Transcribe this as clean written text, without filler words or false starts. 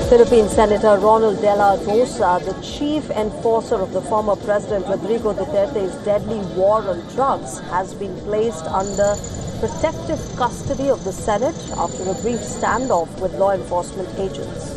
Philippine Senator Ronald de la Rosa, the chief enforcer of the former President Rodrigo Duterte's deadly war on drugs, has been placed under protective custody of the Senate after a brief standoff with law enforcement agents.